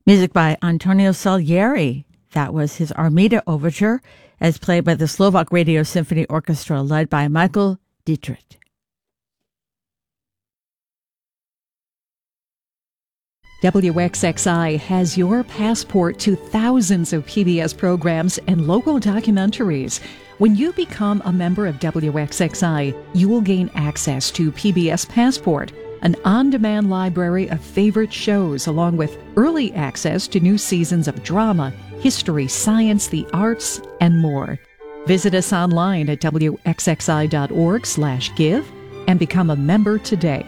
Music by Antonio Salieri. That was his Armida Overture, as played by the Slovak Radio Symphony Orchestra, led by Michael Dietrich. WXXI has your passport to thousands of PBS programs and local documentaries. When you become a member of WXXI, you will gain access to PBS Passport, an on-demand library of favorite shows, along with early access to new seasons of drama, history, science, the arts, and more. Visit us online at wxxi.org/give and become a member today.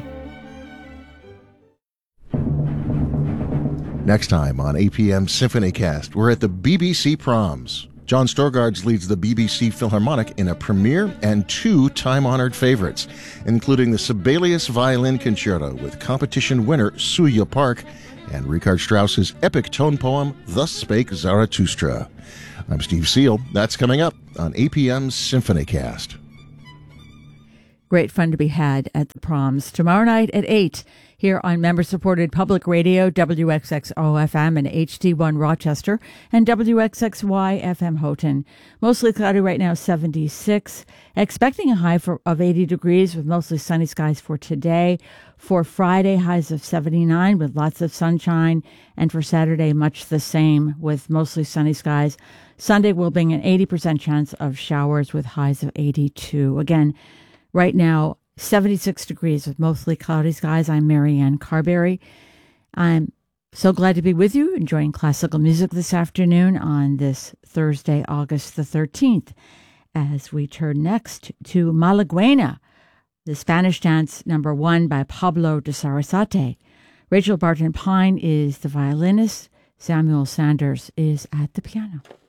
Next time on APM Symphonycast, we're at the BBC Proms. John Storgards leads the BBC Philharmonic in a premiere and two time-honored favorites, including the Sibelius Violin Concerto with competition winner Suya Park and Richard Strauss's epic tone poem, Thus Spake Zarathustra. I'm Steve Seal. That's coming up on APM Symphonycast. Great fun to be had at the Proms. Tomorrow night at 8, here on member-supported public radio, WXXO-FM and HD1 Rochester, and WXXY-FM Houghton. Mostly cloudy right now, 76. Expecting a high of 80 degrees with mostly sunny skies for today. For Friday, highs of 79 with lots of sunshine. And for Saturday, much the same with mostly sunny skies. Sunday will bring an 80% chance of showers with highs of 82. Again, right now, 76 degrees with mostly cloudy skies. I'm Marianne Carberry. I'm so glad to be with you, enjoying classical music this afternoon on this Thursday, August the 13th, as we turn next to Malaguena, the Spanish dance number 1 by Pablo de Sarasate. Rachel Barton Pine is the violinist. Samuel Sanders is at the piano.